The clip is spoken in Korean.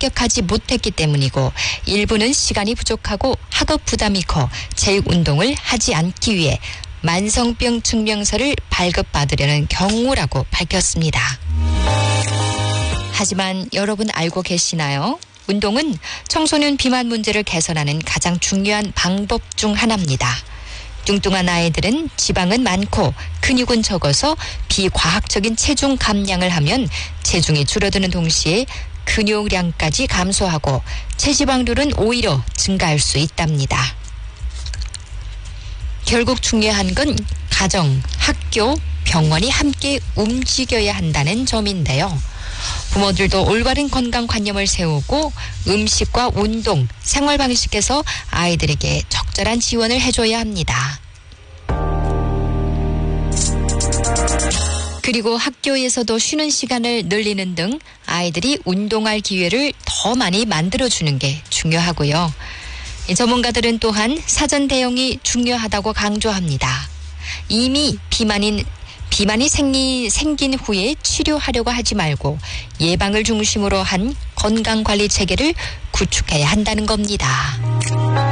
합격하지 못했기 때문이고 일부는 시간이 부족하고 학업 부담이 커 체육운동을 하지 않기 위해 만성병 증명서를 발급받으려는 경우라고 밝혔습니다. 하지만 여러분 알고 계시나요? 운동은 청소년 비만 문제를 개선하는 가장 중요한 방법 중 하나입니다. 뚱뚱한 아이들은 지방은 많고 근육은 적어서 비과학적인 체중 감량을 하면 체중이 줄어드는 동시에 근육량까지 감소하고 체지방률은 오히려 증가할 수 있답니다. 결국 중요한 건 가정, 학교, 병원이 함께 움직여야 한다는 점인데요. 부모들도 올바른 건강관념을 세우고 음식과 운동, 생활 방식에서 아이들에게 적절한 지원을 해줘야 합니다. 그리고 학교에서도 쉬는 시간을 늘리는 등 아이들이 운동할 기회를 더 많이 만들어주는 게 중요하고요. 전문가들은 또한 사전 대응이 중요하다고 강조합니다. 이미 비만이 생긴 후에 치료하려고 하지 말고 예방을 중심으로 한 건강관리 체계를 구축해야 한다는 겁니다.